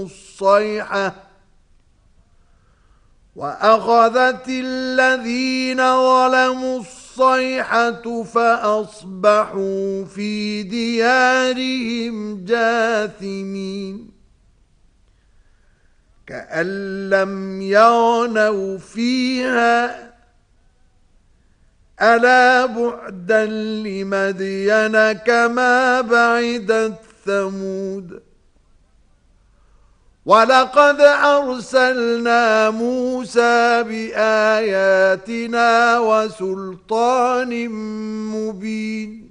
الصيحة وأخذت الذين ظلموا الصيحة فأصبحوا في ديارهم جاثمين كأن لم يغنوا فيها ألا بعدا لمدين كما بعدت ثمود ولقد أرسلنا موسى بآياتنا وسلطان مبين